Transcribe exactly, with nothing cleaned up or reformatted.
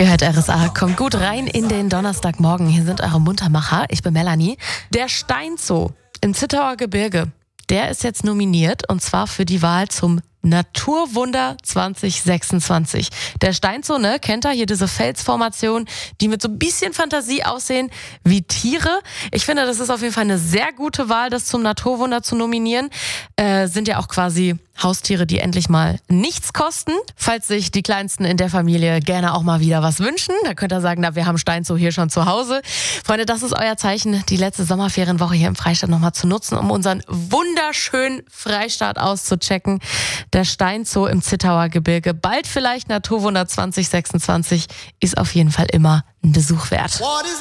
Ihr hört R S A, kommt gut rein in den Donnerstagmorgen. Hier sind eure Muntermacher. Ich bin Melanie. Der Steinzoo im Zittauer Gebirge, der ist jetzt nominiert und zwar für die Wahl zum Naturwunder zwanzig sechsundzwanzig. Der Steinzoo, ne, kennt ihr hier diese Felsformationen, die mit so ein bisschen Fantasie aussehen wie Tiere. Ich finde, das ist auf jeden Fall eine sehr gute Wahl, das zum Naturwunder zu nominieren. Äh, sind ja auch quasi Haustiere, die endlich mal nichts kosten. Falls sich die Kleinsten in der Familie gerne auch mal wieder was wünschen, dann könnt ihr sagen, na, wir haben Steinzoo hier schon zu Hause. Freunde, das ist euer Zeichen, die letzte Sommerferienwoche hier im Freistaat nochmal zu nutzen, um unseren wunderschönen Freistaat auszuchecken. Der Steinzoo im Zittauer Gebirge, bald vielleicht Naturwunder zwanzig sechsundzwanzig, ist auf jeden Fall immer ein Besuch wert.